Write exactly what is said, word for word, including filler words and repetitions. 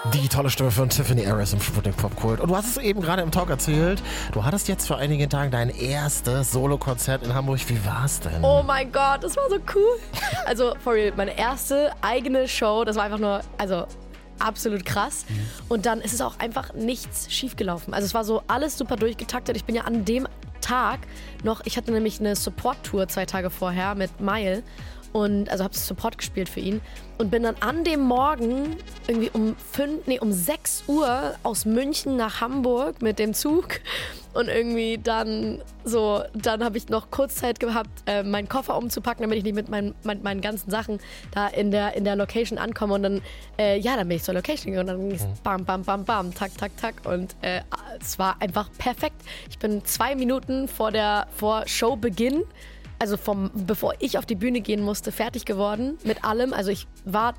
Die tolle Stimme von Tiffany Harris im Sputnik Popkult. Und du hast es eben gerade im Talk erzählt, du hattest jetzt vor einigen Tagen dein erstes Solo-Konzert in Hamburg. Wie war's denn? Oh mein Gott, das war so cool. Also, for real, meine erste eigene Show, das war einfach nur, also absolut krass. Mhm. Und dann ist es auch einfach nichts schiefgelaufen. Also es war so alles super durchgetaktet. Ich bin ja an dem Tag noch, ich hatte nämlich eine Support-Tour zwei Tage vorher mit Mile. Und also habe Support gespielt für ihn und bin dann an dem Morgen irgendwie um fünf, nee, um sechs Uhr aus München nach Hamburg mit dem Zug und irgendwie dann so, dann habe ich noch kurz Zeit gehabt, äh, meinen Koffer umzupacken, damit ich nicht mit meinen, mein, meinen ganzen Sachen da in der, in der Location ankomme und dann, äh, ja, dann bin ich zur Location gegangen und dann ging es bam, bam, bam, bam, tak, tak, tak und äh, es war einfach perfekt. Ich bin zwei Minuten vor der, vor Showbeginn, also vom, bevor ich auf die Bühne gehen musste, fertig geworden mit allem. Also ich war